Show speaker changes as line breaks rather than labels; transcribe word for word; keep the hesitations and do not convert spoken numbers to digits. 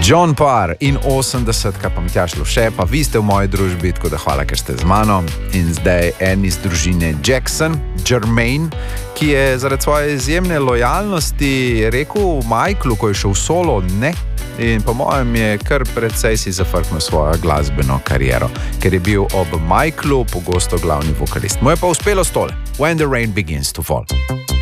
John Parr in osemdesetka, pa Matjaž Lovše, pa vi ste v moji družbi, tako da hvala, ker ste z mano. In zdaj en iz družine Jackson, Jermaine, ki je zaradi svoje izjemne lojalnosti rekel Michaelu, ko je šel v solo, ne. In po mojem je kar precej si zafrknil svojo glasbeno kariero, ker je bil ob Michaelu pogosto glavni vokalist. Mu je pa uspelo stole. When the rain begins to fall.